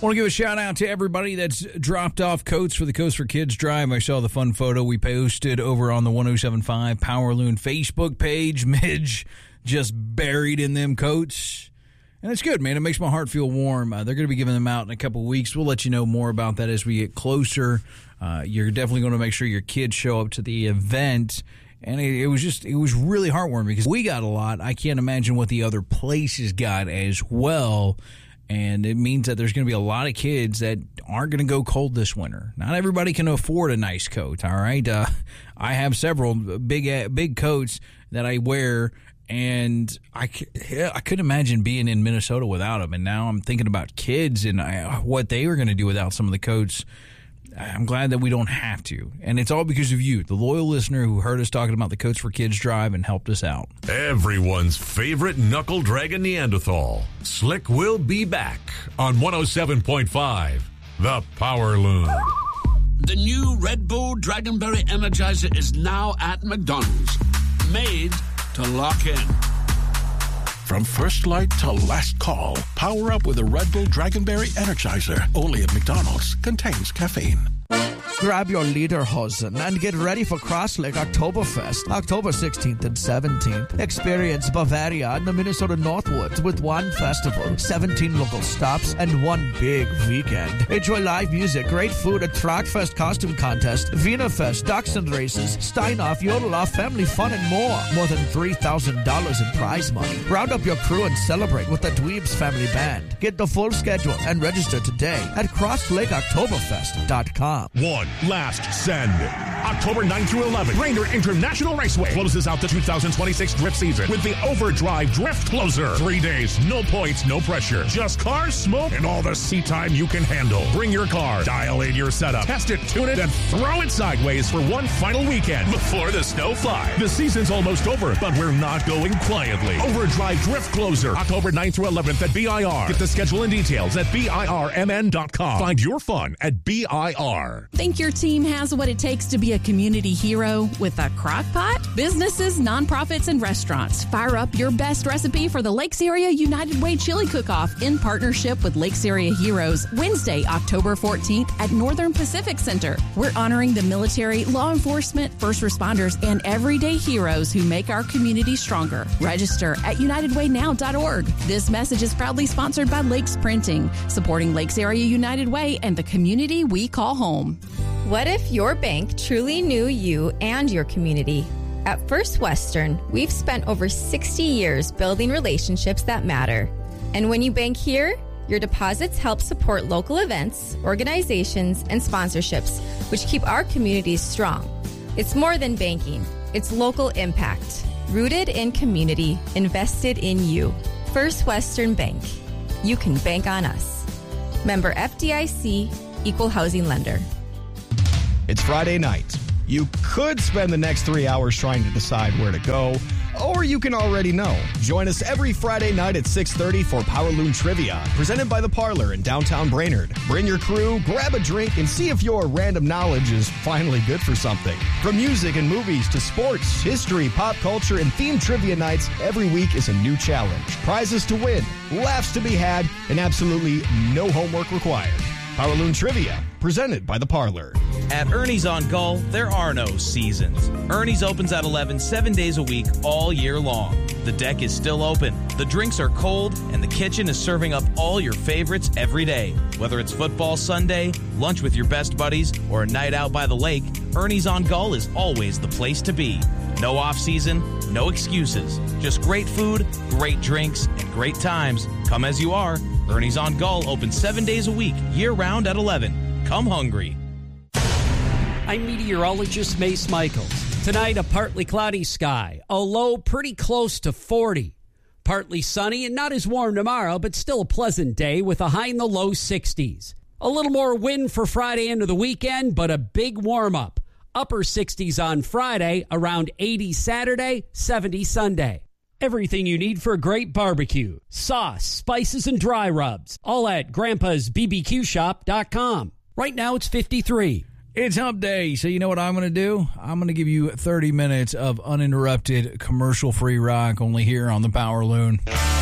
Want to give a shout out to everybody that's dropped off coats for the Coats for Kids drive. I saw the fun photo we posted over on the 107.5 Power Loon Facebook page. Midge just buried in them coats. And it's good, man. It makes my heart feel warm. They're going to be giving them out in a couple weeks. We'll let you know more about that as we get closer. You're definitely going to make sure your kids show up to the event. And it was really heartwarming because we got a lot. I can't imagine what the other places got as well. And it means that there's going to be a lot of kids that aren't going to go cold this winter. Not everybody can afford a nice coat, all right? I have several big coats that I wear, and I couldn't imagine being in Minnesota without them. And now I'm thinking about kids and what they were going to do without some of the coats. I'm glad that we don't have to. And it's all because of you, the loyal listener who heard us talking about the Coats for Kids drive and helped us out. Everyone's favorite Knuckle Dragon Neanderthal. Slick will be back on 107.5, The Power Loon. The new Red Bull Dragonberry Energizer is now at McDonald's. Made to lock in. From first light to last call, power up with a Red Bull Dragonberry Energizer. Only at McDonald's. Contains caffeine. Grab your lederhosen and get ready for Cross Lake Oktoberfest, October 16th and 17th. Experience Bavaria and the Minnesota Northwoods with one festival, 17 local stops, and one big weekend. Enjoy live music, great food, a Trogfest costume contest, Wienerfest, Dachshund races, Steinoff, Yodeloff, family fun, and more. More than $3,000 in prize money. Round up your crew and celebrate with the Dweebs Family Band. Get the full schedule and register today at crosslakeoktoberfest.com. One last send. October 9 through 11, Rainer International Raceway closes out the 2026 drift season with the Overdrive Drift Closer. 3 days, no points, no pressure. Just cars, smoke, and all the seat time you can handle. Bring your car, dial in your setup, test it, tune it, and throw it sideways for one final weekend before the snow flies. The season's almost over, but we're not going quietly. Overdrive Drift Closer, October 9th through 11th at BIR. Get the schedule and details at BIRMN.com. Find your fun at BIR. Think your team has what it takes to be a community hero with a crock pot? Businesses, nonprofits, and restaurants, fire up your best recipe for the Lakes Area United Way Chili Cook-Off in partnership with Lakes Area Heroes, Wednesday, October 14th at Northern Pacific Center. We're honoring the military, law enforcement, first responders, and everyday heroes who make our community stronger. Register at UnitedWayNow.org. This message is proudly sponsored by Lakes Printing, supporting Lakes Area United Way and the community we call home. What if your bank truly knew you and your community? At First Western, we've spent over 60 years building relationships that matter. And when you bank here, your deposits help support local events, organizations, and sponsorships, which keep our communities strong. It's more than banking. It's local impact. Rooted in community, invested in you. First Western Bank. You can bank on us. Member FDIC, Equal Housing Lender. It's Friday night. You could spend the next 3 hours trying to decide where to go, or you can already know. Join us every Friday night at 6:30 for Power Loon Trivia, presented by The Parlor in downtown Brainerd. Bring your crew, grab a drink, and see if your random knowledge is finally good for something. From music and movies to sports, history, pop culture, and themed trivia nights, every week is a new challenge. Prizes to win, laughs to be had, and absolutely no homework required. Power Loon Trivia, presented by The Parlor. At Ernie's on Gull, there are no seasons. Ernie's opens at 11 7 days a week all year long. The deck is still open, the drinks are cold, and the kitchen is serving up all your favorites every day. Whether it's football Sunday, lunch with your best buddies, or a night out by the lake, Ernie's on Gull is always the place to be. No off-season, no excuses. Just great food, great drinks, and great times. Come as you are. Ernie's on Gull opens 7 days a week, year-round at 11. Come hungry. I'm meteorologist Mace Michaels. Tonight, a partly cloudy sky. A low pretty close to 40. Partly sunny and not as warm tomorrow, but still a pleasant day with a high in the low 60s. A little more wind for Friday into the weekend, but a big warm-up. Upper 60s on Friday, around 80 Saturday, 70 Sunday. Everything you need for a great barbecue. Sauce, spices, and dry rubs. All at Grandpa'sBBQShop.com. Right now it's 53. It's hump day, so you know what I'm going to do? I'm going to give you 30 minutes of uninterrupted commercial-free rock only here on the Power Loon.